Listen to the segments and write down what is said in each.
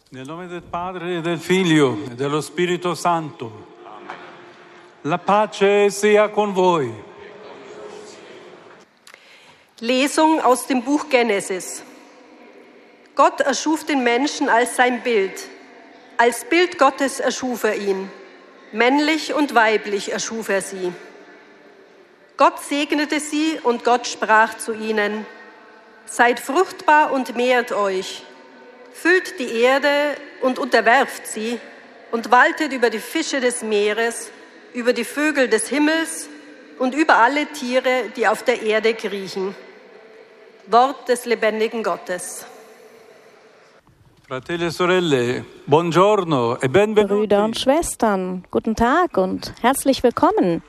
Nel nome del Padre e del Figlio e dello Spirito Santo. La pace sia con voi. Lesung aus dem Buch Genesis. Gott erschuf den Menschen als sein Bild. Als Bild Gottes erschuf er ihn. Männlich und weiblich erschuf er sie. Gott segnete sie und Gott sprach zu ihnen: Seid fruchtbar und mehrt euch. Füllt die Erde und unterwerft sie und waltet über die Fische des Meeres, über die Vögel des Himmels und über alle Tiere, die auf der Erde kriechen. Wort des lebendigen Gottes. Fratelli e sorelle, buongiorno e benvenuti. Brüder und Schwestern, guten Tag und herzlich willkommen.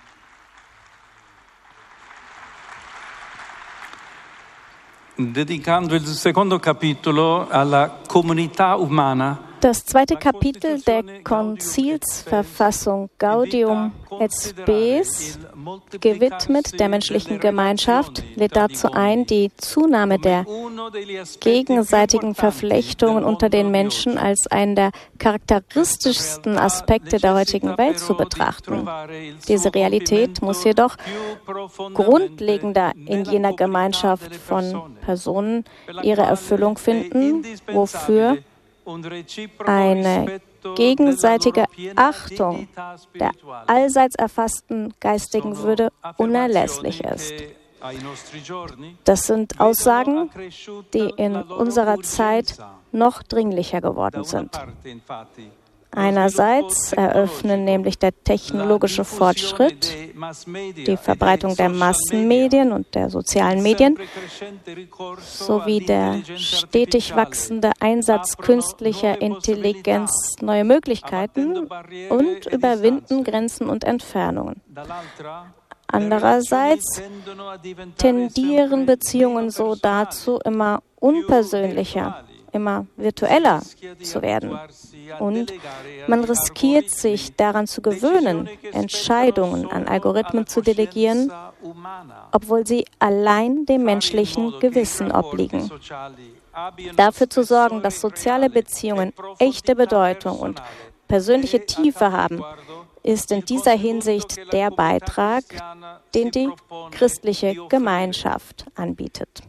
Dedicando il secondo capitolo alla comunità umana. Das zweite Kapitel der Konzilsverfassung Gaudium et Spes, gewidmet der menschlichen Gemeinschaft, lädt dazu ein, die Zunahme der gegenseitigen Verflechtungen unter den Menschen als einen der charakteristischsten Aspekte der heutigen Welt zu betrachten. Diese Realität muss jedoch grundlegender in jener Gemeinschaft von Personen ihre Erfüllung finden, wofür eine gegenseitige Achtung der allseits erfassten geistigen Würde unerlässlich ist. Das sind Aussagen, die in unserer Zeit noch dringlicher geworden sind. Einerseits eröffnen nämlich der technologische Fortschritt, die Verbreitung der Massenmedien und der sozialen Medien sowie der stetig wachsende Einsatz künstlicher Intelligenz neue Möglichkeiten und überwinden Grenzen und Entfernungen. Andererseits tendieren Beziehungen so dazu, immer unpersönlicher, immer virtueller zu werden. Und man riskiert sich daran zu gewöhnen, Entscheidungen an Algorithmen zu delegieren, obwohl sie allein dem menschlichen Gewissen obliegen. Dafür zu sorgen, dass soziale Beziehungen echte Bedeutung und persönliche Tiefe haben, ist in dieser Hinsicht der Beitrag, den die christliche Gemeinschaft anbietet.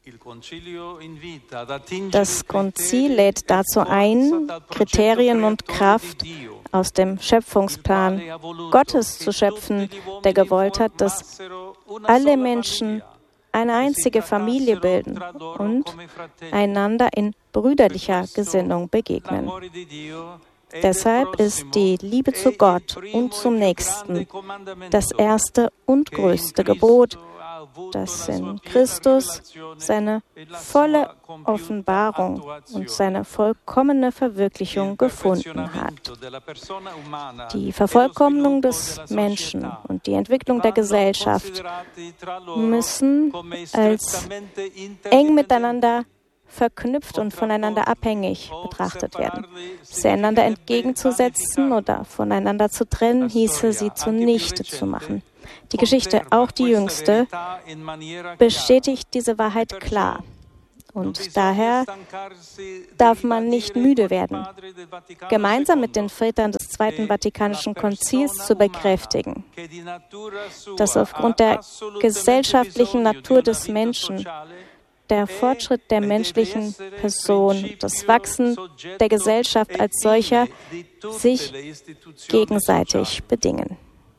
Das Konzil lädt dazu ein, Kriterien und Kraft aus dem Schöpfungsplan Gottes zu schöpfen, der gewollt hat, dass alle Menschen eine einzige Familie bilden und einander in brüderlicher Gesinnung begegnen. Deshalb ist die Liebe zu Gott und zum Nächsten das erste und größte Gebot, das in Christus seine volle Offenbarung und seine vollkommene Verwirklichung gefunden hat. Die Vervollkommnung des Menschen und die Entwicklung der Gesellschaft müssen als eng miteinander verknüpft und voneinander abhängig betrachtet werden. Sie einander entgegenzusetzen oder voneinander zu trennen, hieße sie zunichte zu machen. Die Geschichte, auch die jüngste, bestätigt diese Wahrheit klar. Und daher darf man nicht müde werden, gemeinsam mit den Vätern des Zweiten Vatikanischen Konzils zu bekräftigen, dass aufgrund der gesellschaftlichen Natur des Menschen der Fortschritt der menschlichen Person, das Wachsen der Gesellschaft als solcher sich gegenseitig bedingen.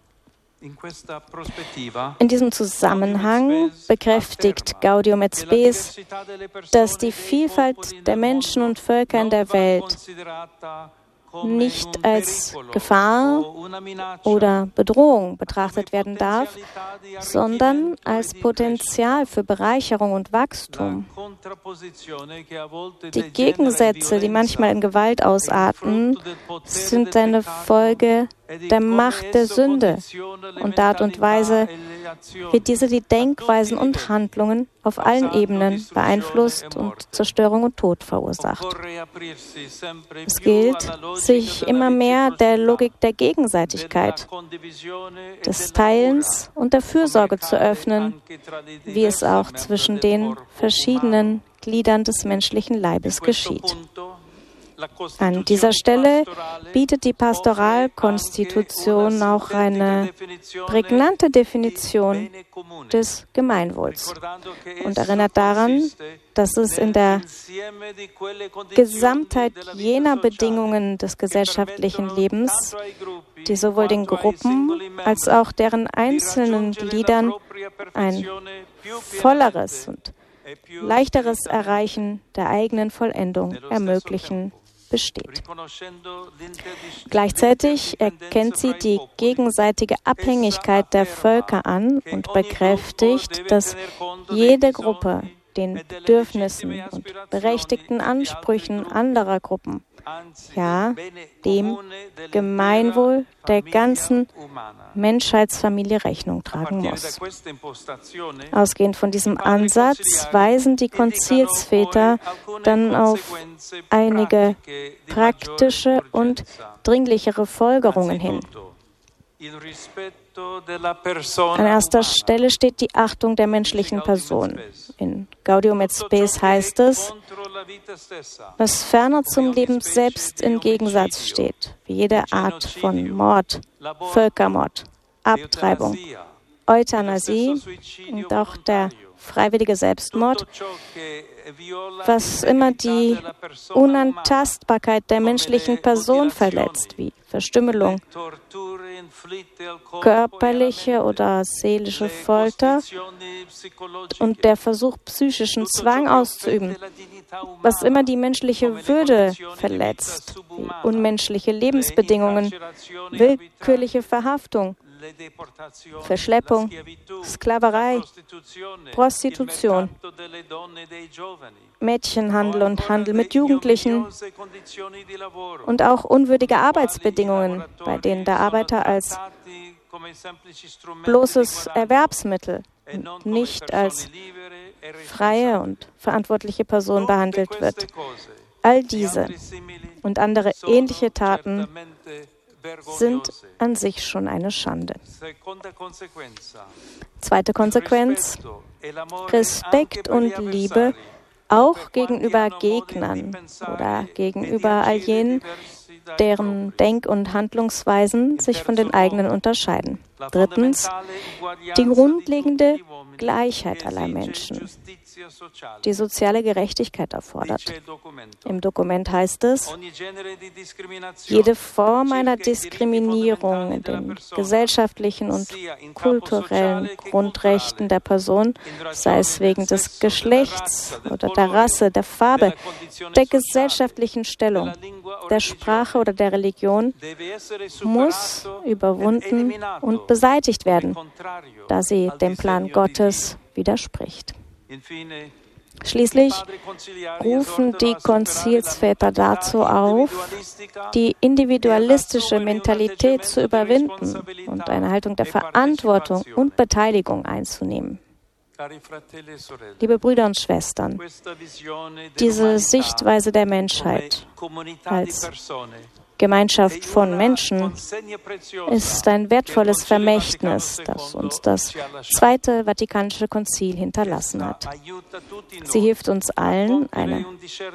In diesem Zusammenhang bekräftigt Gaudium et Spes, dass die Vielfalt der Menschen und Völker in der Welt nicht als Gefahr oder Bedrohung betrachtet werden darf, sondern als Potenzial für Bereicherung und Wachstum. Die Gegensätze, die manchmal in Gewalt ausarten, sind eine Folge der Macht der Sünde und der Art und Weise, wie diese die Denkweisen und Handlungen auf allen Ebenen beeinflusst und Zerstörung und Tod verursacht. Es gilt, sich immer mehr der Logik der Gegenseitigkeit, des Teilens und der Fürsorge zu öffnen, wie es auch zwischen den verschiedenen Gliedern des menschlichen Leibes geschieht. An dieser Stelle bietet die Pastoralkonstitution auch eine prägnante Definition des Gemeinwohls und erinnert daran, dass es in der Gesamtheit jener Bedingungen des gesellschaftlichen Lebens, die sowohl den Gruppen als auch deren einzelnen Gliedern ein volleres und leichteres Erreichen der eigenen Vollendung ermöglichen, besteht. Gleichzeitig erkennt sie die gegenseitige Abhängigkeit der Völker an und bekräftigt, dass jede Gruppe den Bedürfnissen und berechtigten Ansprüchen anderer Gruppen, ja, dem Gemeinwohl der ganzen Menschheitsfamilie Rechnung tragen muss. Ausgehend von diesem Ansatz weisen die Konzilsväter dann auf einige praktische und dringlichere Folgerungen hin. An erster Stelle steht die Achtung der menschlichen Person. In Gaudium et Spes heißt es, was ferner zum Leben selbst im Gegensatz steht, wie jede Art von Mord, Völkermord, Abtreibung, Euthanasie und auch der freiwillige Selbstmord, was immer die Unantastbarkeit der menschlichen Person verletzt, wie Verstümmelung, körperliche oder seelische Folter und der Versuch, psychischen Zwang auszuüben, was immer die menschliche Würde verletzt, wie unmenschliche Lebensbedingungen, willkürliche Verhaftung, Verschleppung, Sklaverei, Prostitution, Mädchenhandel und Handel mit Jugendlichen und auch unwürdige Arbeitsbedingungen, bei denen der Arbeiter als bloßes Erwerbsmittel und nicht als freie und verantwortliche Person behandelt wird. All diese und andere ähnliche Taten sind an sich schon eine Schande. Zweite Konsequenz: Respekt und Liebe auch gegenüber Gegnern oder gegenüber all jenen, deren Denk- und Handlungsweisen sich von den eigenen unterscheiden. Drittens, die grundlegende Gleichheit aller Menschen, die soziale Gerechtigkeit erfordert. Im Dokument heißt es, jede Form einer Diskriminierung in den gesellschaftlichen und kulturellen Grundrechten der Person, sei es wegen des Geschlechts oder der Rasse, der Farbe, der gesellschaftlichen Stellung, der Sprache oder der Religion, muss überwunden und beseitigt werden, da sie dem Plan Gottes widerspricht. Schließlich rufen die Konzilsväter dazu auf, die individualistische Mentalität zu überwinden und eine Haltung der Verantwortung und Beteiligung einzunehmen. Liebe Brüder und Schwestern, diese Sichtweise der Menschheit als Gemeinschaft von Menschen ist ein wertvolles Vermächtnis, das uns das Zweite Vatikanische Konzil hinterlassen hat. Sie hilft uns allen, eine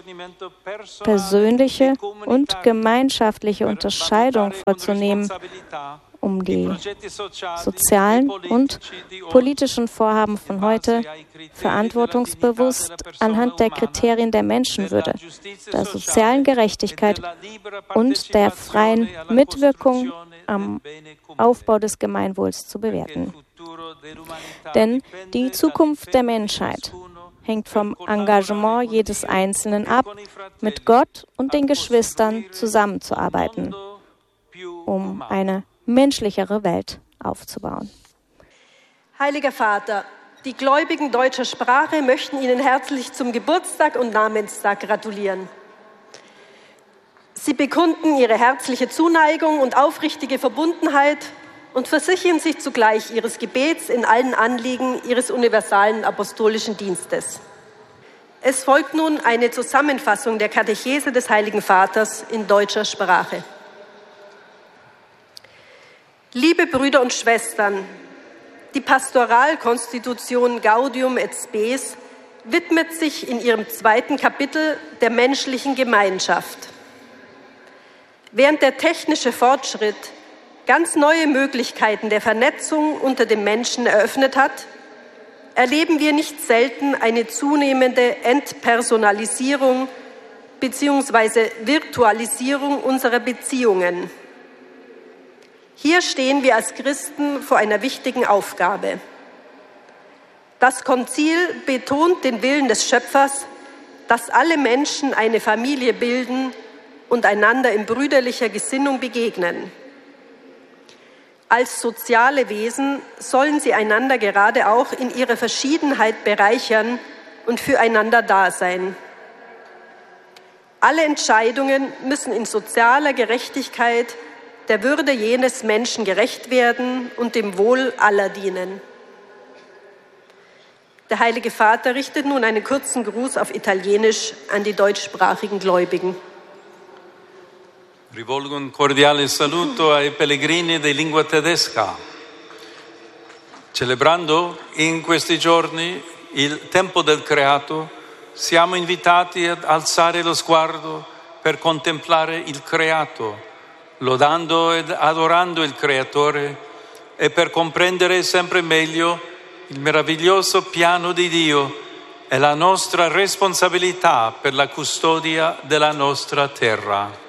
persönliche und gemeinschaftliche Unterscheidung vorzunehmen, um die sozialen und politischen Vorhaben von heute verantwortungsbewusst anhand der Kriterien der Menschenwürde, der sozialen Gerechtigkeit und der freien Mitwirkung am Aufbau des Gemeinwohls zu bewerten. Denn die Zukunft der Menschheit hängt vom Engagement jedes Einzelnen ab, mit Gott und den Geschwistern zusammenzuarbeiten, um eine menschlichere Welt aufzubauen. Heiliger Vater, die Gläubigen deutscher Sprache möchten Ihnen herzlich zum Geburtstag und Namenstag gratulieren. Sie bekunden ihre herzliche Zuneigung und aufrichtige Verbundenheit und versichern sich zugleich ihres Gebets in allen Anliegen ihres universalen apostolischen Dienstes. Es folgt nun eine Zusammenfassung der Katechese des Heiligen Vaters in deutscher Sprache. Liebe Brüder und Schwestern, die Pastoralkonstitution Gaudium et Spes widmet sich in ihrem 2. Kapitel der menschlichen Gemeinschaft. Während der technische Fortschritt ganz neue Möglichkeiten der Vernetzung unter den Menschen eröffnet hat, erleben wir nicht selten eine zunehmende Entpersonalisierung bzw. Virtualisierung unserer Beziehungen. Hier stehen wir als Christen vor einer wichtigen Aufgabe. Das Konzil betont den Willen des Schöpfers, dass alle Menschen eine Familie bilden und einander in brüderlicher Gesinnung begegnen. Als soziale Wesen sollen sie einander gerade auch in ihrer Verschiedenheit bereichern und füreinander da sein. Alle Entscheidungen müssen in sozialer Gerechtigkeit der Würde jenes Menschen gerecht werden und dem Wohl aller dienen. Der Heilige Vater richtet nun einen kurzen Gruß auf Italienisch an die deutschsprachigen Gläubigen. Rivolgo un cordiale saluto ai pellegrini di lingua tedesca. Celebrando in questi giorni il tempo del creato, siamo invitati ad alzare lo sguardo per contemplare il creato, lodando ed adorando il Creatore e per comprendere sempre meglio il meraviglioso piano di Dio e la nostra responsabilità per la custodia della nostra terra.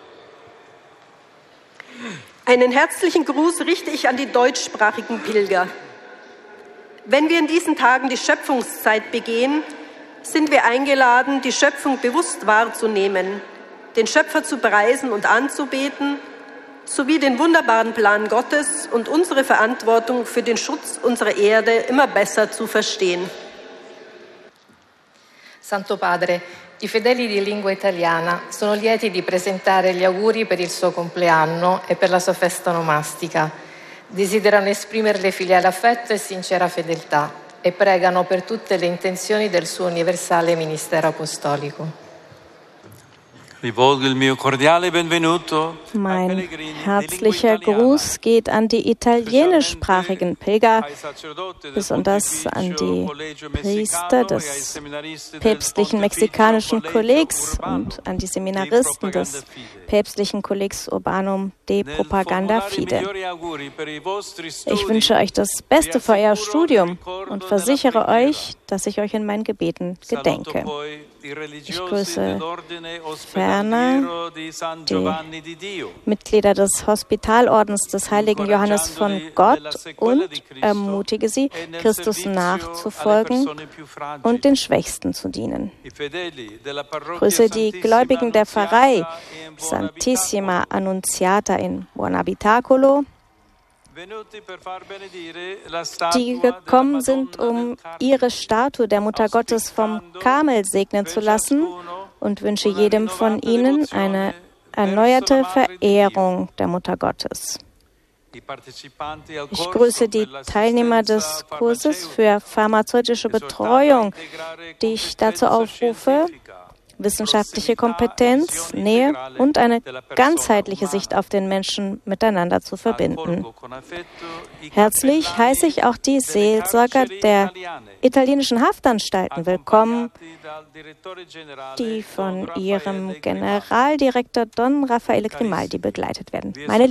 Einen herzlichen Gruß richte ich an die deutschsprachigen Pilger. Wenn wir in diesen Tagen die Schöpfungszeit begehen, sind wir eingeladen, die Schöpfung bewusst wahrzunehmen, den Schöpfer zu preisen und anzubeten, sowie den wunderbaren Plan Gottes und unsere Verantwortung für den Schutz unserer Erde immer besser zu verstehen. Santo Padre, i fedeli di lingua italiana sono lieti di presentare gli auguri per il suo compleanno e per la sua festa onomastica. Desiderano esprimerle filiale affetto e sincera fedeltà e pregano per tutte le intenzioni del suo universale ministero apostolico. Mein herzlicher Gruß geht an die italienischsprachigen Pilger, besonders an die Priester des päpstlichen mexikanischen Kollegs und an die Seminaristen des päpstlichen Kollegs Urbanum de Propaganda Fide. Ich wünsche euch das Beste für euer Studium und versichere euch, dass ich euch in meinen Gebeten gedenke. Ich grüße ferner die Mitglieder des Hospitalordens des heiligen Johannes von Gott und ermutige sie, Christus nachzufolgen und den Schwächsten zu dienen. Ich grüße die Gläubigen der Pfarrei Santissima Annunziata in Buonabitacolo, die gekommen sind, um ihre Statue der Mutter Gottes vom Karmel segnen zu lassen, und wünsche jedem von ihnen eine erneuerte Verehrung der Mutter Gottes. Ich grüße die Teilnehmer des Kurses für pharmazeutische Betreuung, die ich dazu aufrufe, wissenschaftliche Kompetenz, Nähe und eine ganzheitliche Sicht auf den Menschen miteinander zu verbinden. Herzlich heiße ich auch die Seelsorger der italienischen Haftanstalten willkommen, die von ihrem Generaldirektor Don Raffaele Grimaldi begleitet werden. Meine